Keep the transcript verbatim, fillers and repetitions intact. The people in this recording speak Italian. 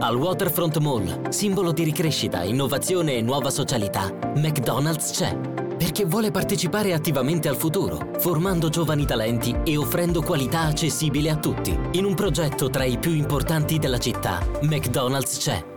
Al Waterfront Mall, simbolo di ricrescita, innovazione e nuova socialità, McDonald's c'è. Perché vuole partecipare attivamente al futuro, formando giovani talenti e offrendo qualità accessibile a tutti. In un progetto tra i più importanti della città, McDonald's c'è.